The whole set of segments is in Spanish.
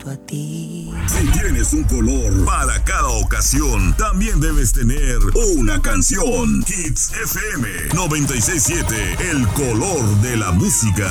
junto a ti. Si tienes un color para cada ocasión, también debes tener una canción. Hits FM 96.7, el color de la música.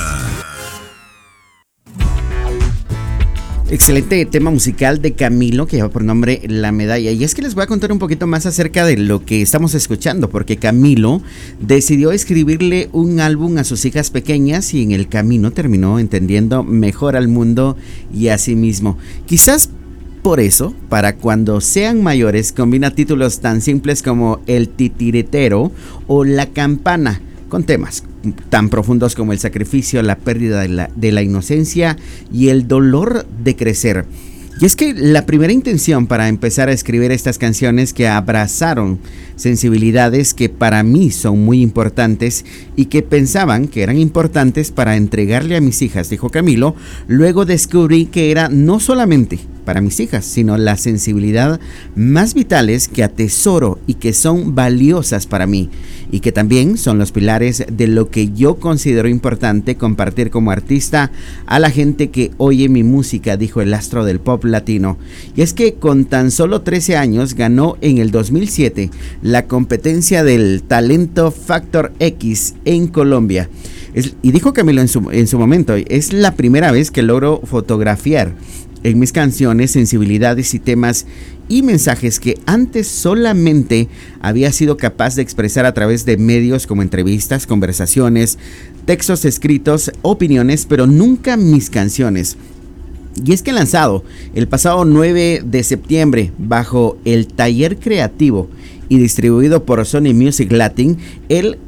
Excelente tema musical de Camilo que lleva por nombre La Medalla. Y es que les voy a contar un poquito más acerca de lo que estamos escuchando, porque Camilo decidió escribirle un álbum a sus hijas pequeñas y en el camino terminó entendiendo mejor al mundo y a sí mismo. Quizás por eso, para cuando sean mayores, combina títulos tan simples como El Titiritero o La Campana, con temas tan profundos como el sacrificio, la pérdida de la inocencia y el dolor de crecer. Y es que la primera intención para empezar a escribir estas canciones que abrazaron sensibilidades que para mí son muy importantes y que pensaban que eran importantes para entregarle a mis hijas, dijo Camilo, luego descubrí que era no solamente para mis hijas, sino la sensibilidad más vitales que atesoro y que son valiosas para mí y que también son los pilares de lo que yo considero importante compartir como artista a la gente que oye mi música, dijo el astro del pop latino. Y es que con tan solo 13 años ganó en el 2007 la competencia del Talento Factor X en Colombia. Y dijo Camilo en su momento, es la primera vez que logro fotografiar en mis canciones sensibilidades y temas y mensajes que antes solamente había sido capaz de expresar a través de medios como entrevistas, conversaciones, textos escritos, opiniones, pero nunca mis canciones. Y es que lanzado el pasado 9 de septiembre bajo el taller creativo y distribuido por Sony Music Latin, el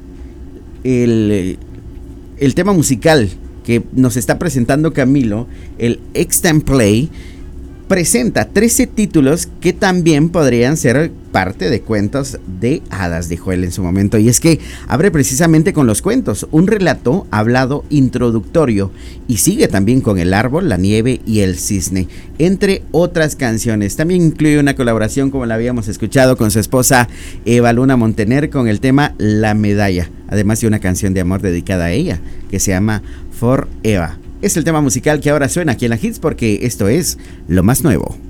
tema musical que nos está presentando Camilo, el Extend Play, presenta 13 títulos que también podrían ser parte de cuentos de hadas, dijo él en su momento. Y es que abre precisamente con los cuentos, un relato hablado introductorio, y sigue también con El árbol, la nieve y el cisne, entre otras canciones. También incluye una colaboración, como la habíamos escuchado, con su esposa Eva Luna Montaner con el tema La Medalla, además de una canción de amor dedicada a ella que se llama For Eva. Es el tema musical que ahora suena aquí en la Hits porque esto es lo más nuevo.